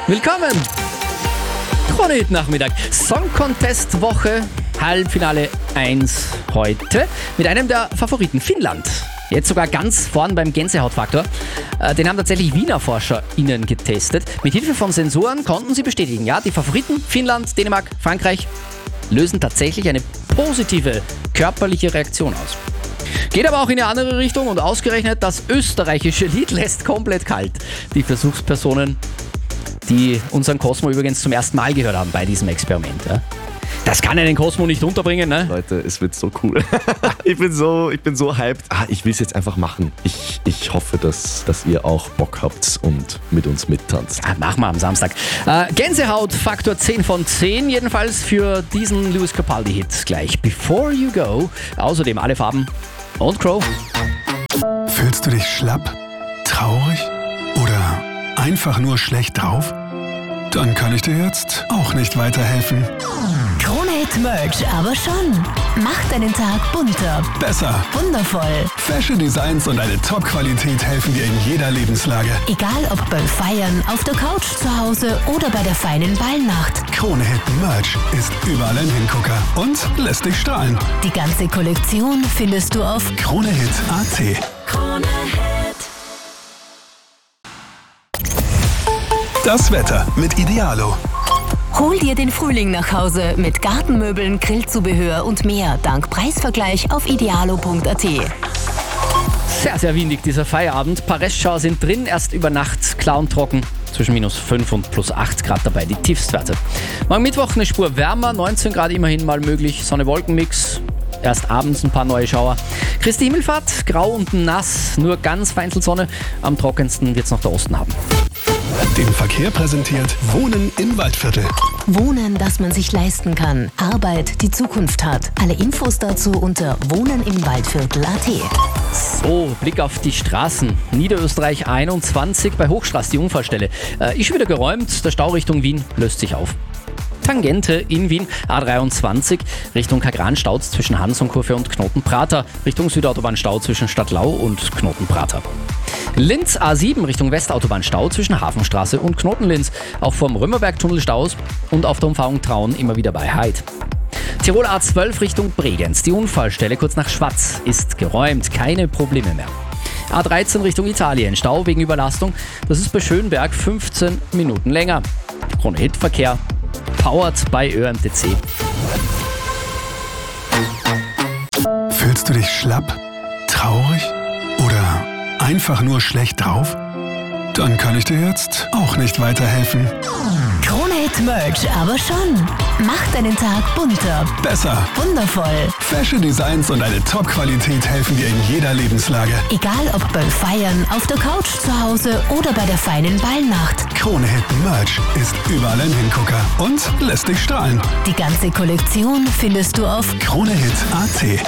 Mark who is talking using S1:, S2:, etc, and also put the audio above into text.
S1: Willkommen! Krone-Hit-Nachmittag, Song-Contest-Woche, Halbfinale 1 heute mit einem der Favoriten, Finnland. Jetzt sogar ganz vorn beim Gänsehautfaktor. Den haben tatsächlich Wiener ForscherInnen getestet. Mit Hilfe von Sensoren konnten sie bestätigen, ja, die Favoriten Finnland, Dänemark, Frankreich lösen tatsächlich eine positive körperliche Reaktion aus. Geht aber auch in eine andere Richtung und ausgerechnet das österreichische Lied lässt komplett kalt. Die Versuchspersonen, die unseren Cosmo übrigens zum ersten Mal gehört haben bei diesem Experiment. Ja. Das kann einen Cosmo nicht unterbringen, ne?
S2: Leute, es wird so cool. Ich bin so hyped. Ich will es jetzt einfach machen. Ich hoffe, dass ihr auch Bock habt und mit uns mittanzt.
S1: Ja, machen wir am Samstag. Gänsehaut, Faktor 10 von 10, jedenfalls für diesen Lewis Capaldi-Hit gleich. Before You Go, außerdem alle Farben und Crow.
S3: Fühlst du dich schlapp, traurig oder einfach nur schlecht drauf? Dann kann ich dir jetzt auch nicht weiterhelfen.
S4: Krone-Hit Merch aber schon. Macht deinen Tag bunter,
S3: Besser.
S4: wundervoll.
S3: Fashion Designs und eine Top-Qualität helfen dir in jeder Lebenslage.
S4: Egal ob beim Feiern, auf der Couch zu Hause oder bei der feinen Ballnacht.
S3: Krone-Hit Merch ist überall ein Hingucker und lässt dich strahlen.
S4: Die ganze Kollektion findest du auf
S3: Krone-Hit.at. Das Wetter mit Idealo.
S4: Hol dir den Frühling nach Hause mit Gartenmöbeln, Grillzubehör und mehr dank Preisvergleich auf idealo.at.
S1: Sehr, sehr windig dieser Feierabend. Ein paar Restschauer sind drin, erst über Nacht klar und trocken. Zwischen minus 5 und plus 8 Grad dabei, die Tiefstwerte. Morgen Mittwoch eine Spur wärmer, 19 Grad immerhin mal möglich, Sonne-Wolken-Mix. Erst abends ein paar neue Schauer. Christi Himmelfahrt, grau und nass, nur ganz vereinzelt Sonne. Am trockensten wird es noch der Osten haben.
S3: Den Verkehr präsentiert Wohnen im Waldviertel.
S4: Wohnen, das man sich leisten kann. Arbeit, die Zukunft hat. Alle Infos dazu unter wohnenimwaldviertel.at.
S1: So, Blick auf die Straßen. Niederösterreich 21 bei Hochstraße, die Unfallstelle. Ist schon wieder geräumt, der Stau Richtung Wien löst sich auf. Tangente in Wien, A23, Richtung Kagran Stau zwischen Hansonkurve und Knotenprater, Richtung Südautobahn Stau zwischen Stadtlau und Knotenprater. Linz A7 Richtung Westautobahn Stau zwischen Hafenstraße und Knotenlinz, auch vom Römerbergtunnel Staus und auf der Umfahrung Traun immer wieder bei Heid. Tirol A12 Richtung Bregenz, die Unfallstelle kurz nach Schwatz ist geräumt, keine Probleme mehr. A13 Richtung Italien, Stau wegen Überlastung, das ist bei Schönberg 15 Minuten länger. Krone-Hit-Verkehr, powered bei ÖMTC.
S3: Fühlst du dich schlapp, traurig oder einfach nur schlecht drauf? Dann kann ich dir jetzt auch nicht weiterhelfen.
S4: Krone-Hit Merch aber schon. Macht deinen Tag bunter,
S3: Besser.
S4: wundervoll.
S3: Fashion Designs und eine Top-Qualität helfen dir in jeder Lebenslage.
S4: Egal ob beim Feiern, auf der Couch zu Hause oder bei der feinen Ballnacht.
S3: Krone-Hit Merch ist überall ein Hingucker und lässt dich strahlen.
S4: Die ganze Kollektion findest du auf
S3: Krone-Hit.at.